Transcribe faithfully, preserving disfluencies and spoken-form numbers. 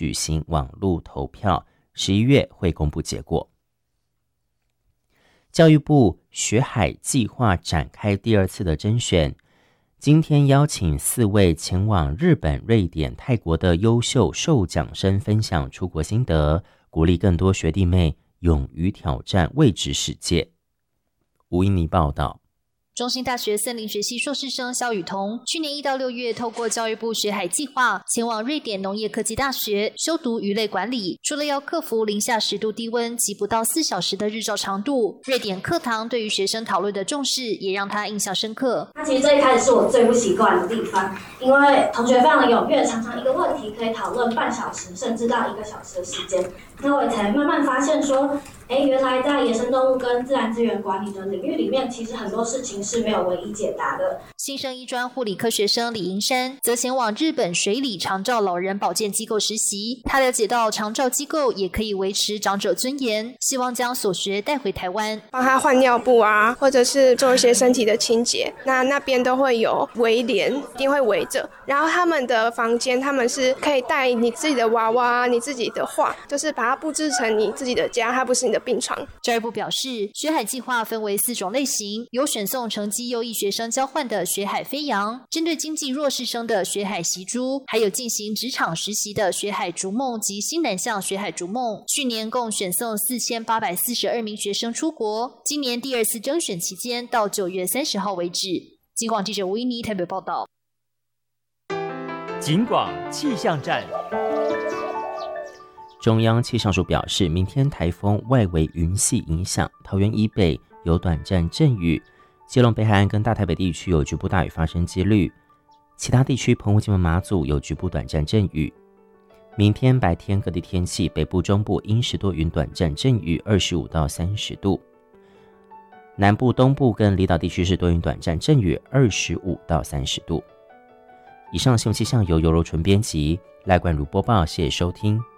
举行网络投票，十一月会公布结果。教育部学海计划展开第二次的甄选，今天邀请四位前往日本、瑞典、泰国的优秀受奖生分享出国心得，鼓励更多学弟妹勇于挑战未知世界。吴英妮报道。 中兴大学森林学系硕士生肖雨桐，去年一到六月透过教育部学海计划前往瑞典农业科技大学修读鱼类管理。除了要克服零下十度低温及不到四小时的日照长度，瑞典课堂对于学生讨论的重视也让他印象深刻。 那其实这一开始是我最不习惯的地方，因为同学非常的踊跃，常常一个问题可以讨论半小时甚至到一个小时的时间。那我也才慢慢发现说，哎，原来在野生动物跟自然资源管理的领域里面，其实很多事情是没有唯一解答的。 新生医专护理科学生李银山则前往日本水里长照老人保健机构实习，他了解到长照机构也可以维持长者尊严，希望将所学带回台湾， 帮他换尿布啊，或者是做一些身体的清洁。那那边都会有围帘，一定会围着。然后他们的房间，他们是可以带你自己的娃娃、你自己的画，就是把它布置成你自己的家，它不是你的病床。 教育部表示，学海计划分为四种类型，有选送成绩优异学生交换的学海飞扬，针对经济弱势生的学海习珠，还有进行职场实习的学海逐梦及新南向学海逐梦。去年共选送四千八百四十二名学生出国，今年第二次征选期间到九月三十号为止。警广记者吴依妮台北报道。 警广气象站。 中央气象署表示，明天台风外围云系影响，桃园以北有短暂阵雨，基隆北海岸跟大台北地区有局部大雨发生几率，其他地区澎湖、金门、马祖有局部短暂阵雨。明天白天各地天气，北部、中部阴时多云短暂阵雨，二十五到三十度；南部、东部跟离岛地区是多云短暂阵雨，二十五到三十度。以上新闻气象由尤柔纯编辑，赖冠如播报，谢谢收听。